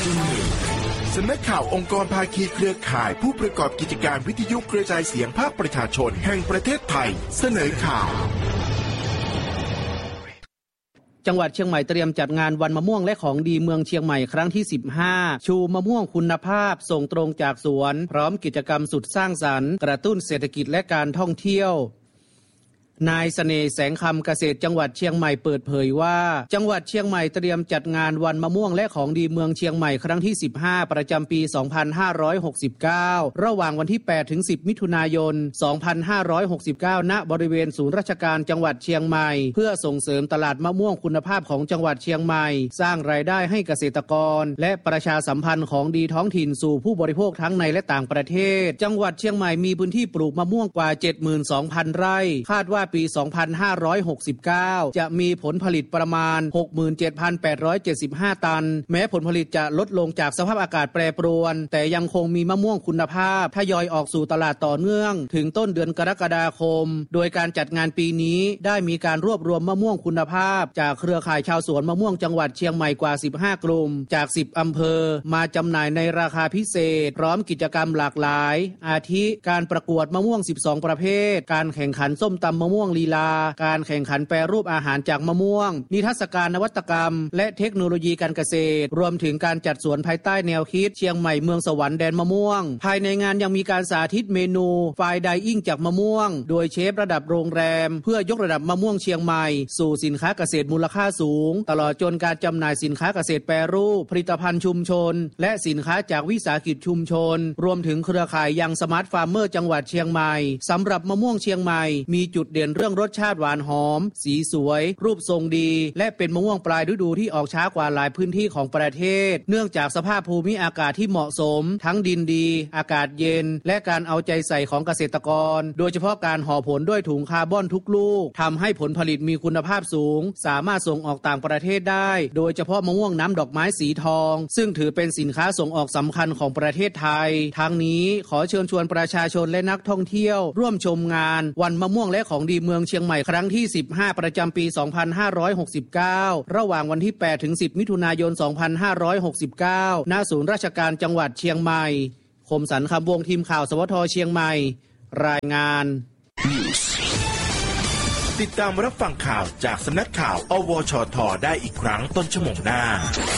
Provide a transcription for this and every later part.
สำนักข่าวองค์กรภาคีเครือข่ายผู้ประกอบกิจการวิทยุกระจายเสียงภาคประชาชนแห่งประเทศไทยเสนอข่าวจังหวัดเชียงใหม่เตรียมจัดงานวันมะม่วงและของดีเมืองเชียงใหม่ครั้งที่15ชูมะม่วงคุณภาพส่งตรงจากสวนพร้อมกิจกรรมสุดสร้างสรรค์กระตุ้นเศรษฐกิจและการท่องเที่ยวนายเสน่ห์แสงคำเกษตรจังหวัดเชียงใหม่เปิดเผยว่าจังหวัดเชียงใหม่เตรียมจัดงานวันมะม่วงและของดีเมืองเชียงใหม่ครั้งที่15ประจำปี 2569ระหว่างวันที่8ถึง10มิถุนายน 2569ณบริเวณศูนย์ราชการจังหวัดเชียงใหม่เพื่อส่งเสริมตลาดมะม่วงคุณภาพของจังหวัดเชียงใหม่สร้างรายได้ให้เกษตรกรและประชาสัมพันธ์ของดีท้องถิ่นสู่ผู้บริโภคทั้งในและต่างประเทศจังหวัดเชียงใหม่มีพื้นที่ปลูกมะม่วงกว่า 72,000 ไร่คาดว่าปี 2569 จะมีผลผลิตประมาณ 67,875 ตันแม้ผลผลิตจะลดลงจากสภาพอากาศแปรปรวนแต่ยังคงมีมะม่วงคุณภาพทยอยออกสู่ตลาดต่อเนื่องถึงต้นเดือนกรกฎาคมโดยการจัดงานปีนี้ได้มีการรวบรวมมะม่วงคุณภาพจากเครือข่ายชาวสวนมะม่วงจังหวัดเชียงใหม่กว่า15กลุ่มจาก10อำเภอมาจำหน่ายในราคาพิเศษพร้อมกิจกรรมหลากหลายอาทิการประกวดมะม่วง12ประเภทการแข่งขันส้มตำมะม่วงลีลาการแข่งขันแปรรูปอาหารจากมะม่วงนิทรรศการนวัตกรรมและเทคโนโลยีการเกษตรรวมถึงการจัดสวนภายใต้แนวคิดเชียงใหม่เมืองสวรรค์แดนมะม่วงภายในงานยังมีการสาธิตเมนูไฟน์ไดอิ่งจากมะม่วงโดยเชฟระดับโรงแรมเพื่อยกระดับมะม่วงเชียงใหม่สู่สินค้าเกษตรมูลค่าสูงตลอดจนการจำหน่ายสินค้าเกษตรแปรรูปผลิตภัณฑ์ชุมชนและสินค้าจากวิสาหกิจชุมชนรวมถึงเครือข่ายยังสมาร์ทฟาร์มเมอร์จังหวัดเชียงใหม่สำหรับมะม่วงเชียงใหม่มีจุดเด่นเรื่องรสชาติหวานหอมสีสวยรูปทรงดีและเป็นมะม่วงปลายฤดูที่ออกช้ากว่าหลายพื้นที่ของประเทศเนื่องจากสภาพภูมิอากาศที่เหมาะสมทั้งดินดีอากาศเย็นและการเอาใจใส่ของเกษตรกรโดยเฉพาะการห่อผลด้วยถุงคาร์บอนทุกลูกทำให้ผลผลิตมีคุณภาพสูงสามารถส่งออกต่างประเทศได้โดยเฉพาะมะม่วงน้ำดอกไม้สีทองซึ่งถือเป็นสินค้าส่งออกสำคัญของประเทศไทยทั้งนี้ขอเชิญชวนประชาชนและนักท่องเที่ยวร่วมชมงานวันมะม่วงและของดีเมืองเชียงใหม่ครั้งที่15ประจำปี 2569ระหว่างวันที่8ถึง10มิถุนายน 2569ณศูนย์ราชการจังหวัดเชียงใหม่คมสันต์คำวงทีมข่าวสวทเชียงใหม่รายงานติดตามรับฟังข่าวจากสำนักข่าวอวชทได้อีกครั้งต้นชั่วโมงหน้า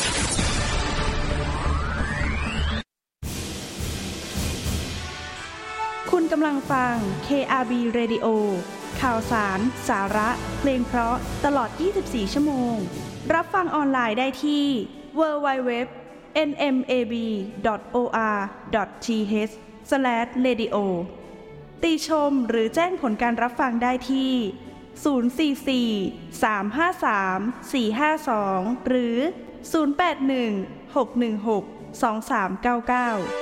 คุณกำลังฟัง KRB Radio ข่าวสารสาระเพลงเพราะตลอด24ชั่วโมงรับฟังออนไลน์ได้ที่ www.nmab.or.th/radio ติชมหรือแจ้งผลการรับฟังได้ที่044-353-452หรือ081-616-2399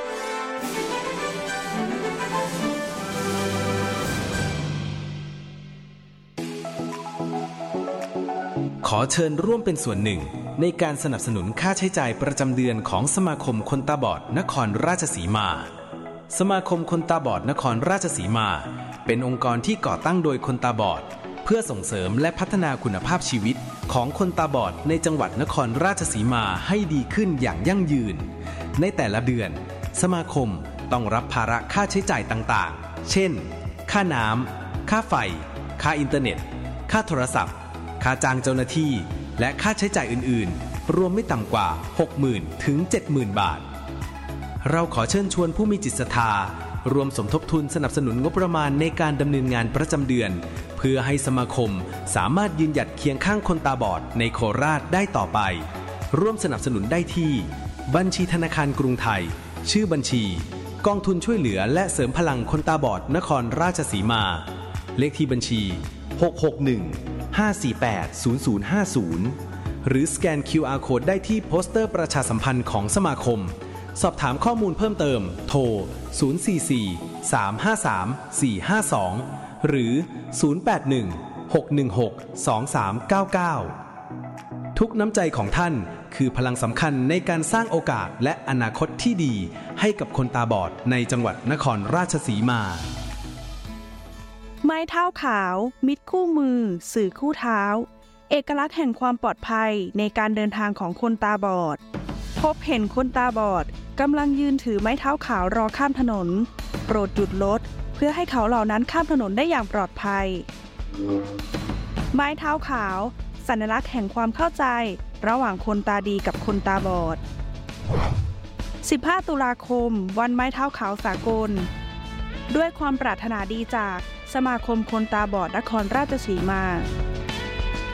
ขอเชิญร่วมเป็นส่วนหนึ่งในการสนับสนุนค่าใช้จ่ายประจำเดือนของสมาคมคนตาบอดนครราชสีมาสมาคมคนตาบอดนครราชสีมาเป็นองค์กรที่ก่อตั้งโดยคนตาบอดเพื่อส่งเสริมและพัฒนาคุณภาพชีวิตของคนตาบอดในจังหวัดนครราชสีมาให้ดีขึ้นอย่างยั่งยืนในแต่ละเดือนสมาคมต้องรับภาระค่าใช้จ่ายต่างๆเช่นค่าน้ำค่าไฟค่าอินเทอร์เน็ตค่าโทรศัพท์ค่าจ้างเจ้าหน้าที่และค่าใช้จ่ายอื่นๆรวมไม่ต่ำกว่า 60,000 ถึง 70,000 บาทเราขอเชิญชวนผู้มีจิตศรัทธารวมสมทบทุนสนับสนุนงบประมาณในการดำเนินงานประจำเดือนเพื่อให้สมาคมสามารถยืนหยัดเคียงข้างคนตาบอดในโคราชได้ต่อไปร่วมสนับสนุนได้ที่บัญชีธนาคารกรุงไทยชื่อบัญชีกองทุนช่วยเหลือและเสริมพลังคนตาบอดนครราชสีมาเลขที่บัญชี661-548-0050หรือสแกน QR Code ได้ที่โปสเตอร์ประชาสัมพันธ์ของสมาคมสอบถามข้อมูลเพิ่มเติมโทร044-353-452หรือ081-616-2399ทุกน้ำใจของท่านคือพลังสำคัญในการสร้างโอกาสและอนาคตที่ดีให้กับคนตาบอดในจังหวัดนครราชสีมาไม้เท้าขาวมิตรคู่มือสื่อคู่เท้าเอกลักษณ์แห่งความปลอดภัยในการเดินทางของคนตาบอดพบเห็นคนตาบอดกำลังยืนถือไม้เท้าขาวรอข้ามถนนโปรดหยุดรถเพื่อให้เขาเหล่านั้นข้ามถนนได้อย่างปลอดภัยไม้เท้าขาวสัญลักษณ์แห่งความเข้าใจระหว่างคนตาดีกับคนตาบอด15 ตุลาคมวันไม้เท้าขาวสากลด้วยความปรารถนาดีจากสมาคมคนตาบอดนครราชสีมา